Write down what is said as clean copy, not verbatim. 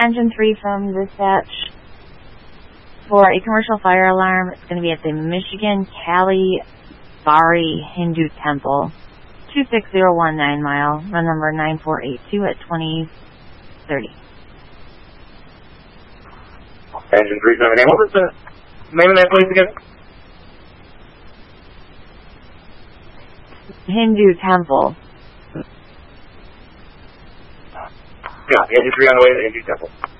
Engine 3 from dispatch for a commercial fire alarm. It's going to be at the Michigan Kali Bari Hindu Temple, 26019 mile, run number 9482 at 2030. Engine 3 from the name. What was the name of that place again? Hindu Temple. Yeah, Engine 3 on the way to the Hindu Temple.